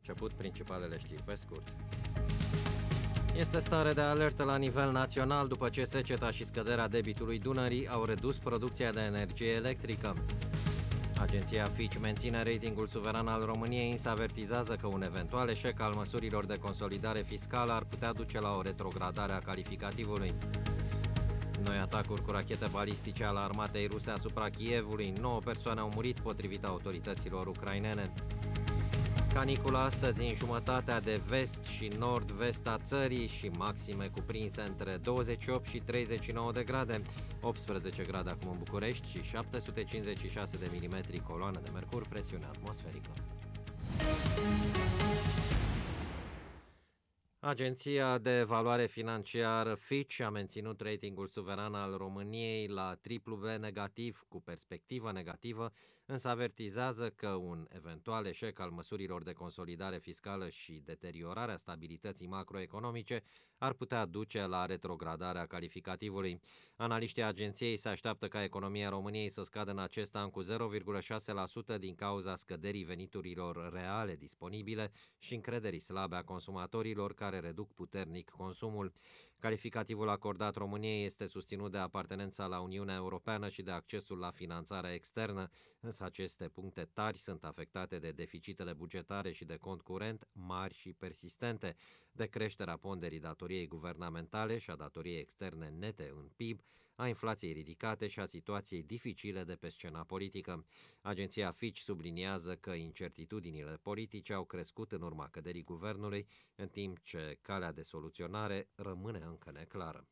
Început principalele știri pe scurt. Este stare de alertă la nivel național după ce seceta și scăderea debitului Dunării au redus producția de energie electrică. Agenția Fitch menține ratingul suveran al României, însă avertizează că un eventual eșec al măsurilor de consolidare fiscală ar putea duce la o retrogradare a calificativului. Noi atacuri cu rachete balistice ale armatei ruse asupra Kievului, 9 persoane au murit potrivit autorităților ucrainene. Canicula astăzi în jumătatea de vest și nord-vest a țării și maxime cuprinse între 28 și 39 de grade, 18 grade acum în București și 756 de milimetri coloană de mercur, presiune atmosferică. Agenția de evaluare financiară Fitch a menținut ratingul suveran al României la BBB negativ cu perspectivă negativă, însă avertizează că un eventual eșec al măsurilor de consolidare fiscală și deteriorarea stabilității macroeconomice ar putea duce la retrogradarea calificativului. Analiștii agenției se așteaptă ca economia României să scadă în acest an cu 0,6% din cauza scăderii veniturilor reale disponibile și încrederii slabe a consumatorilor care reduc puternic consumul. Calificativul acordat României este susținut de apartenența la Uniunea Europeană și de accesul la finanțarea externă, însă aceste puncte tari sunt afectate de deficitele bugetare și de cont curent mari și persistente, de creșterea ponderii datoriei guvernamentale și a datoriei externe nete în PIB, a inflației ridicate și a situației dificile de pe scena politică. Agenția Fitch subliniază că incertitudinile politice au crescut în urma căderii guvernului, în timp ce calea de soluționare rămâne încă neclară.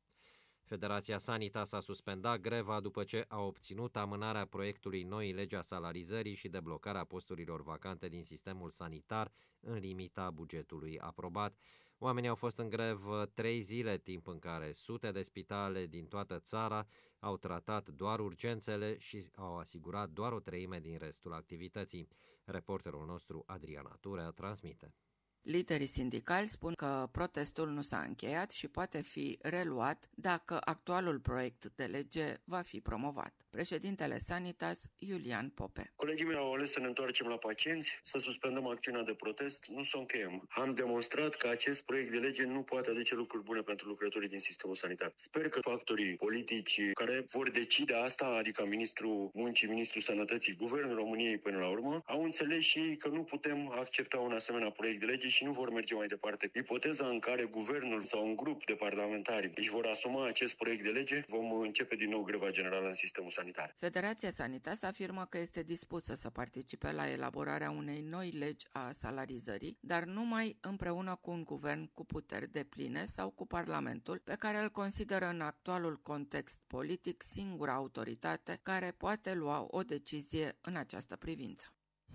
Federația Sanitas a suspendat greva după ce a obținut amânarea proiectului noii legi a salarizării și deblocarea posturilor vacante din sistemul sanitar în limita bugetului aprobat. Oamenii au fost în grevă 3 zile, timp în care sute de spitale din toată țara au tratat doar urgențele și au asigurat doar o treime din restul activității. Reporterul nostru Adriana Turea transmite. Liderii sindicali spun că protestul nu s-a încheiat și poate fi reluat dacă actualul proiect de lege va fi promovat. Președintele Sanitas, Iulian Pope. Colegii mei au ales să ne întoarcem la pacienți, să suspendăm acțiunea de protest, nu să o încheiem. Am demonstrat că acest proiect de lege nu poate aduce lucruri bune pentru lucrătorii din sistemul sanitar. Sper că factorii politici care vor decide asta, adică Ministrul Muncii, Ministrul Sănătății, Guvernul României până la urmă, au înțeles și că nu putem accepta un asemenea proiect de lege și nu vor merge mai departe. Ipoteza în care guvernul sau un grup de parlamentari își vor asuma acest proiect de lege, vom începe din nou greva generală în sistemul sanitar. Federația Sanitas afirmă că este dispusă să participe la elaborarea unei noi legi a salarizării, dar numai împreună cu un guvern cu puteri depline sau cu Parlamentul, pe care îl consideră în actualul context politic singura autoritate care poate lua o decizie în această privință.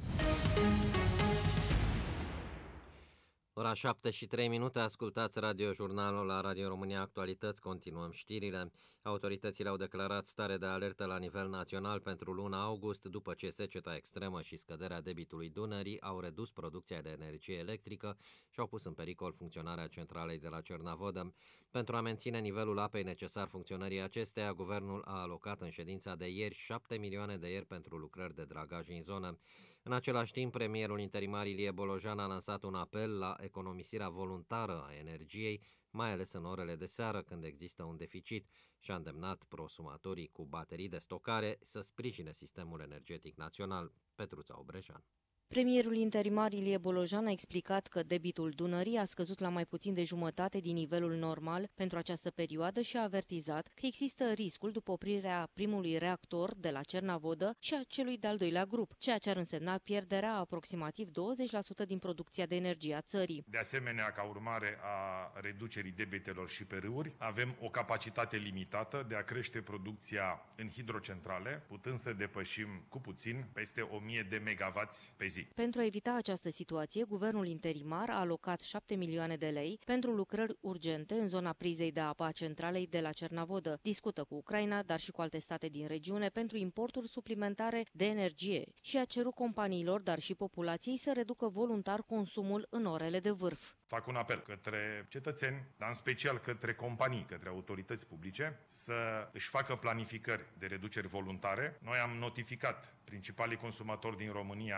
Ora 7 și 3 minute, ascultați radiojurnalul la Radio România Actualități, continuăm știrile. Autoritățile au declarat stare de alertă la nivel național pentru luna august, după ce seceta extremă și scăderea debitului Dunării au redus producția de energie electrică și au pus în pericol funcționarea centralei de la Cernavodă. Pentru a menține nivelul apei necesar funcționării acesteia, guvernul a alocat în ședința de ieri 7 milioane de euro pentru lucrări de dragaj în zonă. În același timp, premierul interimar Ilie Bolojan a lansat un apel la economisirea voluntară a energiei, mai ales în orele de seară când există un deficit, și a îndemnat prosumatorii cu baterii de stocare să sprijine sistemul energetic național. Petruța Obrejan. Premierul interimar Ilie Bolojan a explicat că debitul Dunării a scăzut la mai puțin de jumătate din nivelul normal pentru această perioadă și a avertizat că există riscul după oprirea primului reactor de la Cernavodă și a celui de-al doilea grup, ceea ce ar însemna pierderea aproximativ 20% din producția de energie a țării. De asemenea, ca urmare a reducerii debitelor și pe râuri, avem o capacitate limitată de a crește producția în hidrocentrale, putând să depășim cu puțin peste 1000 de megawatts pe zi. Pentru a evita această situație, guvernul interimar a alocat 7 milioane de lei pentru lucrări urgente în zona prizei de apă a centralei de la Cernavodă. Discută cu Ucraina, dar și cu alte state din regiune pentru importuri suplimentare de energie și a cerut companiilor, dar și populației să reducă voluntar consumul în orele de vârf. Fac un apel către cetățeni, dar în special către companii, către autorități publice, să își facă planificări de reduceri voluntare. Noi am notificat principalii consumatori din România că există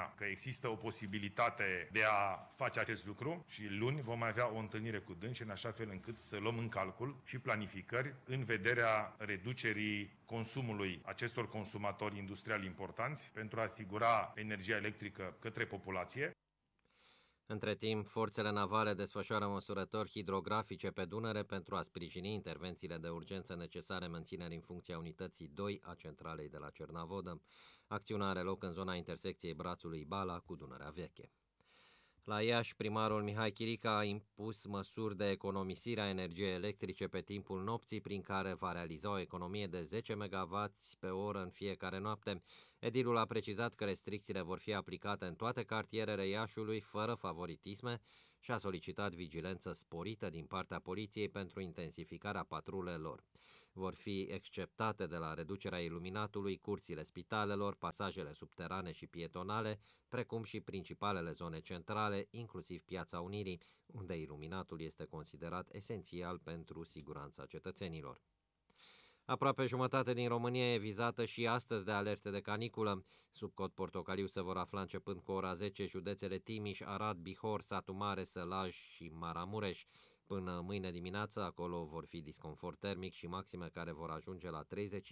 există o posibilitate de a face acest lucru și luni vom avea o întâlnire cu dânsi în așa fel încât să luăm în calcul și planificări în vederea reducerii consumului acestor consumatori industriali importanți pentru a asigura energia electrică către populație. Între timp, forțele navale desfășoară măsurători hidrografice pe Dunăre pentru a sprijini intervențiile de urgență necesare menținerii în funcția unității 2 a centralei de la Cernavodă. Acțiunea are loc în zona intersecției brațului Bala cu Dunărea Veche. La Iași, primarul Mihai Chirica a impus măsuri de economisire a energiei electrice pe timpul nopții, prin care va realiza o economie de 10 MW pe oră în fiecare noapte. Edilul a precizat că restricțiile vor fi aplicate în toate cartierele Iașiului, fără favoritisme, și a solicitat vigilență sporită din partea poliției pentru intensificarea patrulelor. Vor fi exceptate de la reducerea iluminatului curțile spitalelor, pasajele subterane și pietonale, precum și principalele zone centrale, inclusiv Piața Unirii, unde iluminatul este considerat esențial pentru siguranța cetățenilor. Aproape jumătate din România e vizată și astăzi de alerte de caniculă. Sub cod portocaliu se vor afla începând cu ora 10 județele Timiș, Arad, Bihor, Satu Mare, Sălaj și Maramureș. Până mâine dimineață, acolo vor fi disconfort termic și maxime care vor ajunge la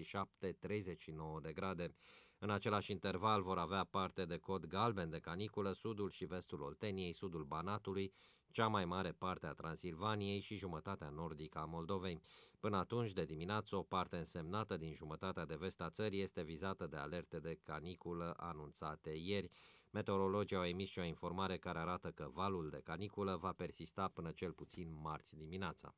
37-39 de grade. În același interval vor avea parte de cod galben de caniculă sudul și vestul Olteniei, sudul Banatului, cea mai mare parte a Transilvaniei și jumătatea nordică a Moldovei. Până atunci, de dimineață, o parte însemnată din jumătatea de vest a țării este vizată de alerte de caniculă anunțate ieri. Meteorologii au emis și o informare care arată că valul de caniculă va persista până cel puțin marți dimineața.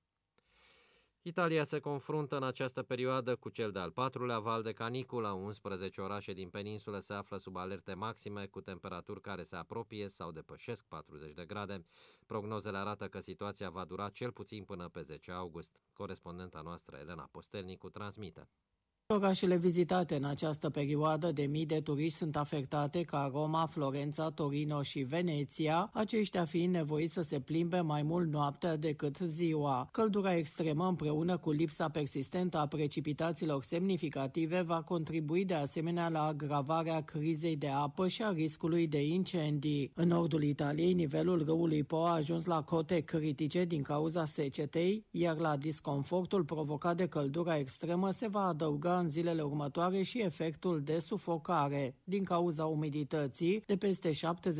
Italia se confruntă în această perioadă cu cel de-al 4-lea val de caniculă. 11 orașe din peninsulă se află sub alerte maxime, cu temperaturi care se apropie sau depășesc 40 de grade. Prognozele arată că situația va dura cel puțin până pe 10 august. Corespondenta noastră, Elena Postelnicu, transmite. Orașele vizitate în această perioadă de mii de turiști sunt afectate ca Roma, Florența, Torino și Veneția, aceștia fiind nevoiți să se plimbe mai mult noaptea decât ziua. Căldura extremă împreună cu lipsa persistentă a precipitațiilor semnificative va contribui de asemenea la agravarea crizei de apă și a riscului de incendii. În nordul Italiei, nivelul râului Po a ajuns la cote critice din cauza secetei, iar la disconfortul provocat de căldura extremă se va adăuga în zilele următoare și efectul de sufocare. Din cauza umidității, de peste 70%,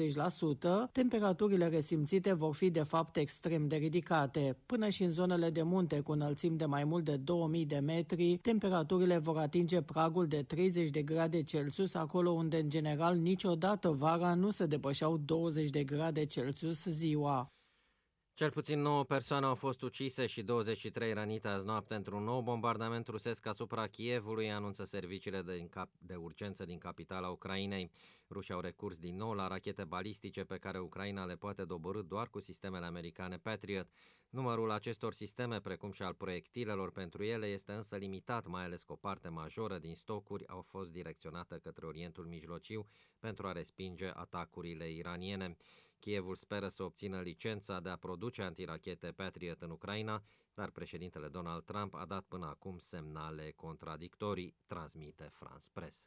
temperaturile resimțite vor fi de fapt extrem de ridicate. Până și în zonele de munte cu înălțimi de mai mult de 2000 de metri, temperaturile vor atinge pragul de 30 de grade Celsius, acolo unde în general niciodată vara nu se depășeau 20 de grade Celsius ziua. Cel puțin 9 persoane au fost ucise și 23 rănite azi noapte într-un nou bombardament rusesc asupra Kievului, anunță serviciile de urgență din capitala Ucrainei. Rușii au recurs din nou la rachete balistice pe care Ucraina le poate doborî doar cu sistemele americane Patriot. Numărul acestor sisteme, precum și al proiectilelor pentru ele, este însă limitat, mai ales că o parte majoră din stocuri au fost direcționată către Orientul Mijlociu pentru a respinge atacurile iraniene. Kievul speră să obțină licența de a produce antirachete Patriot în Ucraina, dar președintele Donald Trump a dat până acum semnale contradictorii, transmite France Press.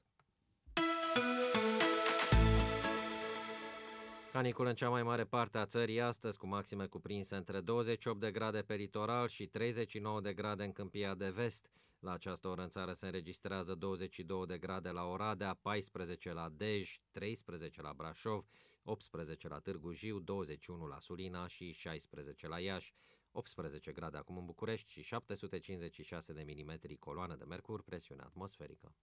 Canicul în cea mai mare parte a țării astăzi, cu maxime cuprinse între 28 de grade pe litoral și 39 de grade în Câmpia de Vest. La această oră în țară se înregistrează 22 de grade la Oradea, 14 la Dej, 13 la Brașov, 18 la Târgu Jiu, 21 la Sulina și 16 la Iași, 18 grade acum în București și 756 de milimetri coloană de mercur, presiune atmosferică.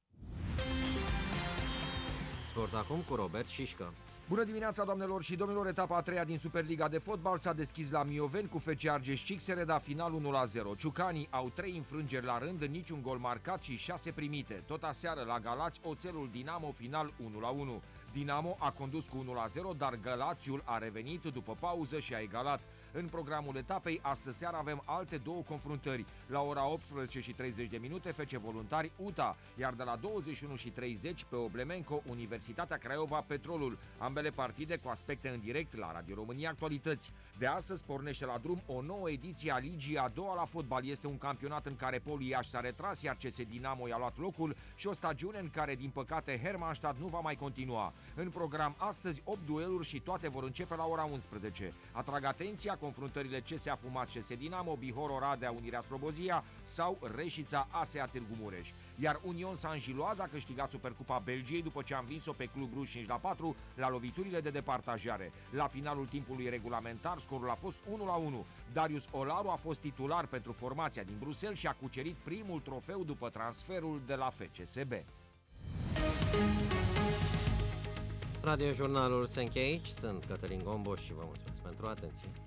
Sport acum cu Robert Șișcă. Bună dimineața, doamnelor și domnilor! Etapa a treia din Superliga de fotbal s-a deschis la Mioveni cu FC Argeș se reda final 1-0. Ciucanii au 3 înfrângeri la rând, niciun gol marcat și 6 primite. Tot aseară la Galați, oțelul Dinamo final 1-1. Dinamo a condus cu 1-0, dar Galațiul a revenit după pauză și a egalat. În programul etapei, astăzi seara avem alte două confruntări. La ora 18:30 FC Voluntari UTA, iar de la 21:30 pe Oblemenco, Universitatea Craiova Petrolul. Ambele partide cu aspecte în direct la Radio România Actualități. De astăzi pornește la drum o nouă ediție a Ligii a doua la fotbal. Este un campionat în care Poli Iași s-a retras, iar CS Dinamo i-a luat locul și o stagiune în care, din păcate, Hermannstadt nu va mai continua. În program astăzi 8 dueluri și toate vor începe la ora 11. Atrag atenția confruntările CSA Fumați CS Dinamo, Bihor Oradea Unirea Slobozia sau Reșița ASEA Târgu Mureș. Iar Union Saint-Gilloise a câștigat Supercupa Belgiei după ce a învins-o pe Club Brugge 5-4 la loviturile de departajare. La finalul timpului regulamentar, scorul a fost 1-1. Darius Olaru a fost titular pentru formația din Bruxelles și a cucerit primul trofeu după transferul de la FCSB. Radio Jurnalul se încheie aici. Sunt Cătălin Gomboș și vă mulțumesc pentru atenție.